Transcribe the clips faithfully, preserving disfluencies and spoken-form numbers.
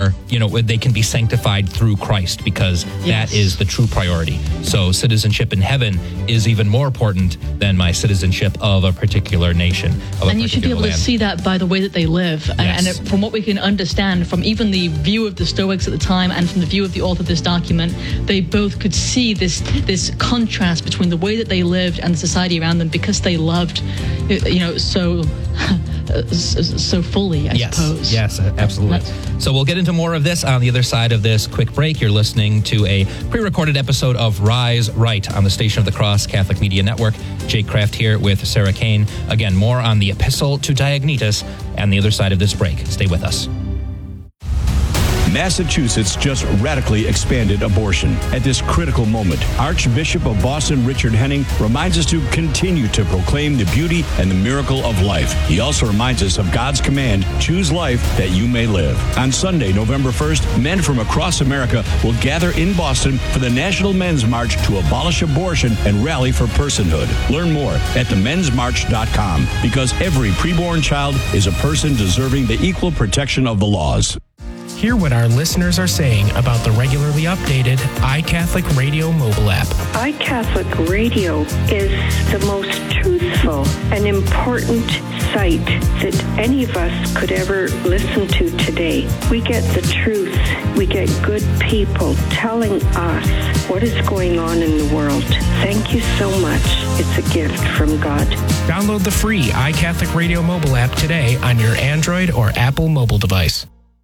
are, you know, they can be sanctified through Christ, because yes. that is the true priority. So citizenship in heaven is even more important than my citizenship of a particular nation. Of and you should be able land. to see that by the way that they live. Yes. And, and it, from what we can understand from even the view of the Stoics at the time and from the view of the author of this document, they both could see this this contrast between the way that they lived and the society around them, because they loved, you know, so so fully, I yes. suppose. Yes, absolutely. That's, so we'll get into more of this on the other side of this quick break. You're listening to a pre-recorded episode of Rise Right on the Station of the Cross Catholic Media Network. Jake Kraft here with Sarah Kane. Again, more on the Epistle to Diognetus on the other side of this break. Stay with us. Massachusetts just radically expanded abortion. At this critical moment, Archbishop of Boston Richard Henning reminds us to continue to proclaim the beauty and the miracle of life. He also reminds us of God's command, choose life that you may live. On Sunday, November first, men from across America will gather in Boston for the National Men's March to abolish abortion and rally for personhood. Learn more at the men's march dot com, because every preborn child is a person deserving the equal protection of the laws. Hear what our listeners are saying about the regularly updated iCatholic Radio mobile app. iCatholic Radio is the most truthful and important site that any of us could ever listen to today. We get the truth. We get good people telling us what is going on in the world. Thank you so much. It's a gift from God. Download the free iCatholic Radio mobile app today on your Android or Apple mobile device.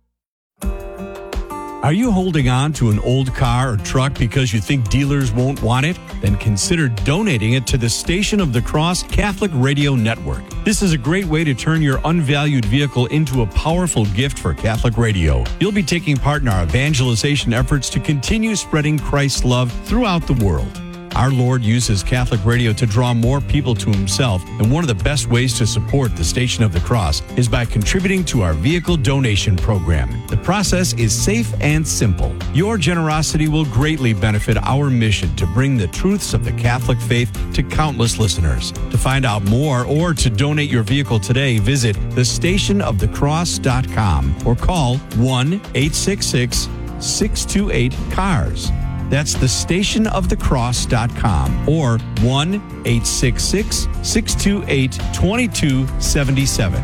Are you holding on to an old car or truck because you think dealers won't want it? Then consider donating it to the Station of the Cross Catholic Radio Network. This is a great way to turn your unvalued vehicle into a powerful gift for Catholic radio. You'll be taking part in our evangelization efforts to continue spreading Christ's love throughout the world. Our Lord uses Catholic radio to draw more people to himself, and one of the best ways to support the Station of the Cross is by contributing to our vehicle donation program. The process is safe and simple. Your generosity will greatly benefit our mission to bring the truths of the Catholic faith to countless listeners. To find out more or to donate your vehicle today, visit the station of the cross dot com or call one eight six six, six two eight, C A R S. That's the station of the cross dot com or one eight six six, six two eight, two two seven seven.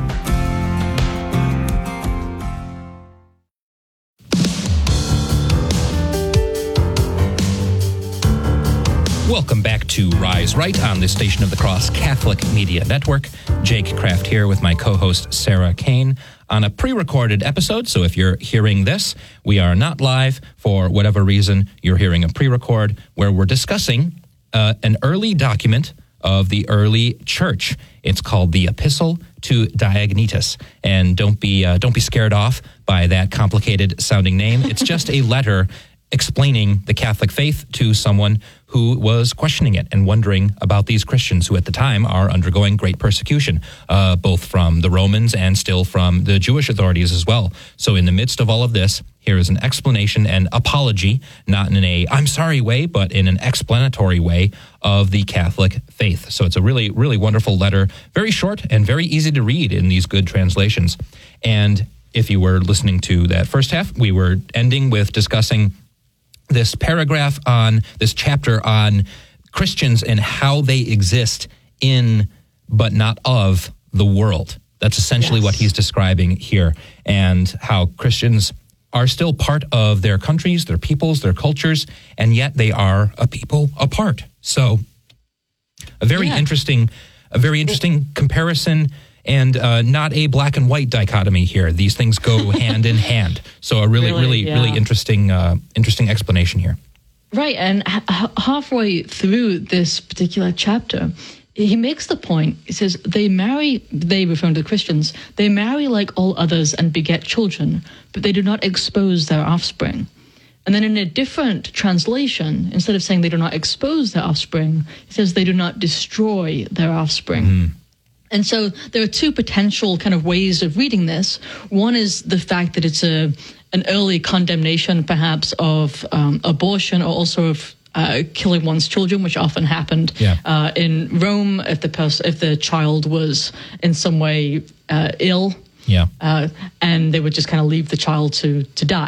Welcome back to Rise Right on the Station of the Cross Catholic Media Network. Jake Kraft here with my co-host Sarah Kane on a pre-recorded episode. So if you're hearing this, we are not live. For whatever reason, you're hearing a pre-record where we're discussing uh, an early document of the early church. It's called the Epistle to Diognetus. And don't be uh, don't be scared off by that complicated sounding name. It's just a letter explaining the Catholic faith to someone who was questioning it and wondering about these Christians who at the time are undergoing great persecution, uh, both from the Romans and still from the Jewish authorities as well. So in the midst of all of this, here is an explanation and apology, not in a I'm sorry way, but in an explanatory way of the Catholic faith. So it's a really, really wonderful letter, very short and very easy to read in these good translations. And if you were listening to that first half, we were ending with discussing this paragraph on this chapter on Christians and how they exist in, but not of, the world. That's essentially yes. what he's describing here, and how Christians are still part of their countries, their peoples, their cultures, and yet they are a people apart. So a very yeah. interesting, a very interesting comparison. And uh, not a black and white dichotomy here. These things go hand in hand. So a really, really, really, yeah. really interesting, uh, interesting explanation here. Right, and h- halfway through this particular chapter, he makes the point. He says they marry. They, referring to the Christians, they marry like all others and beget children, but they do not expose their offspring. And then in a different translation, instead of saying they do not expose their offspring, it says they do not destroy their offspring. Mm-hmm. And so there are two potential kind of ways of reading this. One is the fact that it's a an early condemnation, perhaps, of um, abortion, or also of uh, killing one's children, which often happened yeah. uh, in Rome if the pers- if the child was in some way uh, ill. Yeah, uh, and they would just kind of leave the child to to die.